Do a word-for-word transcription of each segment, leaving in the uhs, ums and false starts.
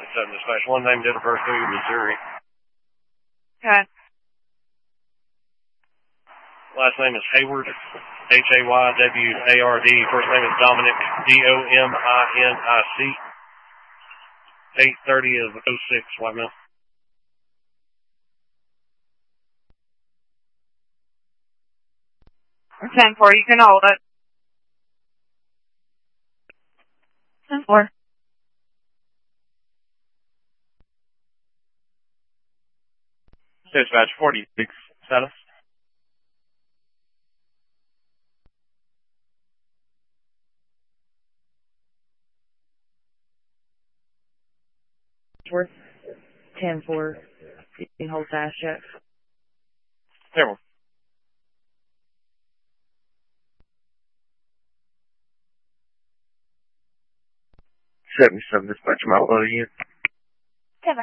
seven dispatch. One name, date of birth, Missouri. Okay. Last name is Hayward, H A Y W A R D. First name is Dominic, D O M I N I C. eight thirty of oh six, White Mill. ten four, you can hold it. ten four. Dispatch forty-six, status. Worth ten four. You can hold fast check. There. seventy-seven dispatch, Mount Loading. Cover.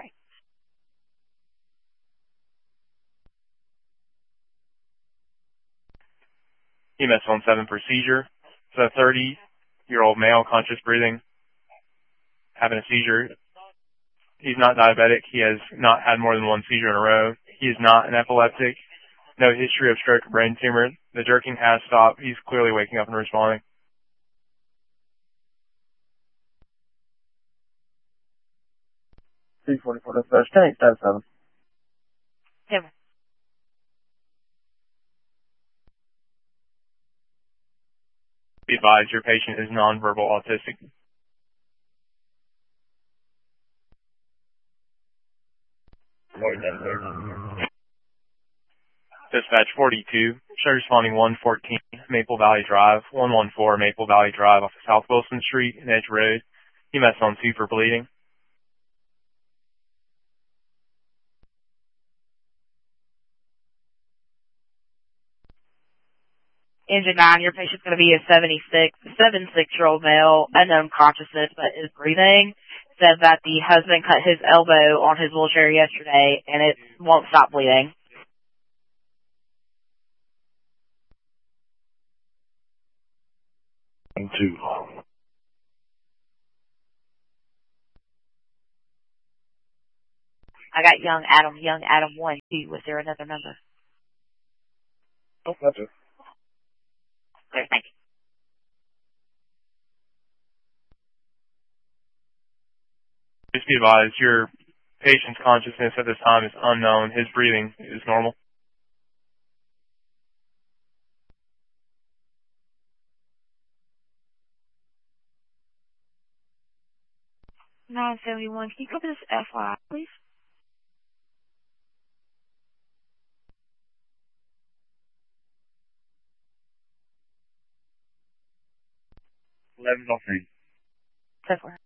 E M S on seven for seizure. It's a thirty-year-old male, conscious breathing, having a seizure. He's not diabetic. He has not had more than one seizure in a row. He is not an epileptic. No history of stroke or brain tumor. The jerking has stopped. He's clearly waking up and responding. three forty-four dispatch, ten eight seven seven. Cover. Be advised, your patient is nonverbal autistic. Dispatch forty-two, show responding one fourteen, Maple Valley Drive, one one four Maple Valley Drive off of South Wilson Street and Edge Road. E M S on two for bleeding. Engine nine, your patient's going to be a seventy-six, seventy-six-year-old male, unknown consciousness, but is breathing. Said that the husband cut his elbow on his wheelchair yesterday, and it won't stop bleeding. Two. I got young Adam, young Adam one, two. Was there another number? Oh, that's it. Okay, thank you. Just be advised, your patient's consciousness at this time is unknown. His breathing is normal. nine seventy-one, can you go to this F Y I, please? eleven oh three. ten four.